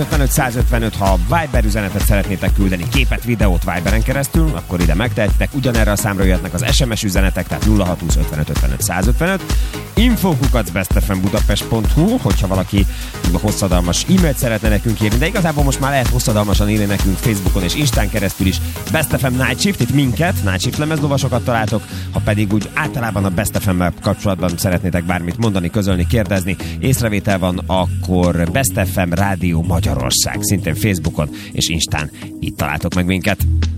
155, ha Viber üzenetet szeretnétek küldeni, képet, videót Viberen keresztül, akkor ide megtehetitek. Ugyanerre a számra jöhetnek az SMS üzenetek, tehát 0620 55 55 155. info@bestfmbudapest.hu, hogyha valaki hosszadalmas e-mailt szeretne nekünk írni, de igazából most már lehet hosszadalmasan írni nekünk Facebookon és Instán keresztül is. Best FM Night Shift, itt minket, Night Shift lemezlovasokat találtok, ha pedig úgy általában a Best FM-mel kapcsolatban szeretnétek bármit mondani, közölni, kérdezni, észrevétel van, akkor Best FM Rádió Magyarország, szintén Facebookon és Instán, itt találtok meg minket.